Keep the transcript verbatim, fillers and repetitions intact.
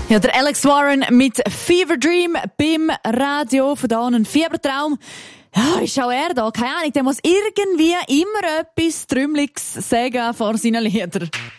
Ja, der Alex Warren mit Fever Dream beim Radio. Von da an ein Fiebertraum. Ja, ist auch er da. Keine Ahnung, der muss irgendwie immer etwas Trümmeliges sagen vor seinen Liedern.